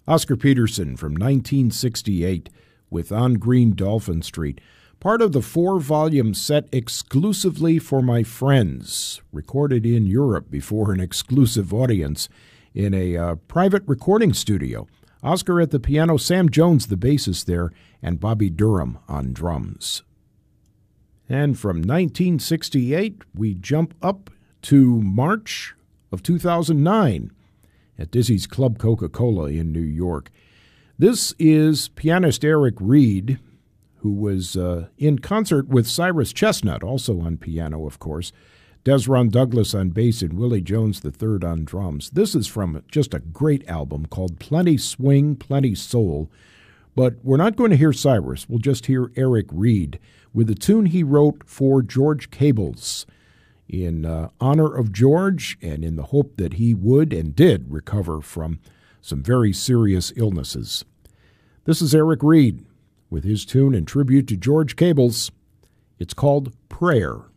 Oscar Peterson from 1968 with On Green Dolphin Street, part of the 4-volume set exclusively for my friends, recorded in Europe before an exclusive audience in a private recording studio. Oscar at the piano, Sam Jones, the bassist there, and Bobby Durham on drums. And from 1968, we jump up to March of 2009 at Dizzy's Club Coca-Cola in New York. This is pianist Eric Reed, who was in concert with Cyrus Chestnut, also on piano, of course, Desron Douglas on bass, and Willie Jones III on drums. This is from just a great album called Plenty Swing, Plenty Soul. But we're not going to hear Cyrus. We'll just hear Eric Reed with a tune he wrote for George Cables in honor of George and in the hope that he would and did recover from some very serious illnesses. This is Eric Reed with his tune in tribute to George Cables. It's called Prayer.